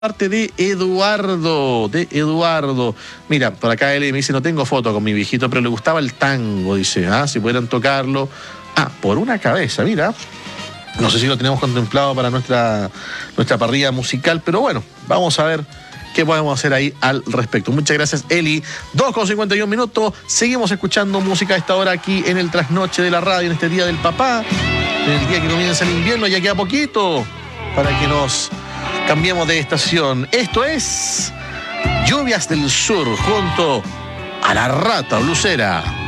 parte de Eduardo, Mira, por acá él me dice, no tengo foto con mi viejito, pero le gustaba el tango, dice, si pudieran tocarlo. Por una cabeza, mira. No sé si lo tenemos contemplado para nuestra parrilla musical, pero bueno, vamos a ver qué podemos hacer ahí al respecto. Muchas gracias, Eli. 2:51, seguimos escuchando música a esta hora aquí en el trasnoche de la radio, en este día del papá, en el día que comienza el invierno, ya queda poquito para que nos cambiemos de estación. Esto es Lluvias del Sur junto a la Rata Blusera.